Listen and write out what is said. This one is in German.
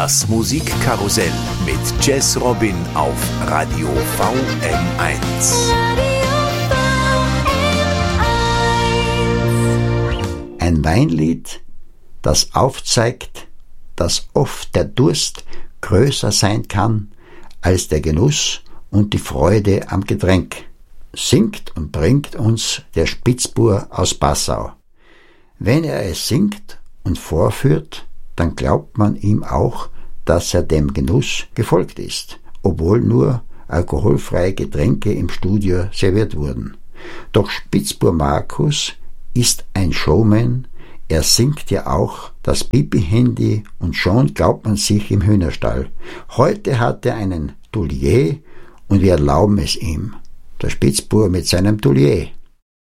Das Musikkarussell mit Jazz Robin auf Radio VM1. Ein Weinlied, das aufzeigt, dass oft der Durst größer sein kann als der Genuss und die Freude am Getränk, singt und bringt uns der Spitzbur aus Passau. Wenn er es singt und vorführt, dann glaubt man ihm auch, dass er dem Genuss gefolgt ist, obwohl nur alkoholfreie Getränke im Studio serviert wurden. Doch Spitzbur Markus ist ein Showman, er singt ja auch das Pipi-Handy und schon glaubt man sich im Hühnerstall. Heute hat er einen Toulier und wir erlauben es ihm. Der Spitzbur mit seinem Toulier.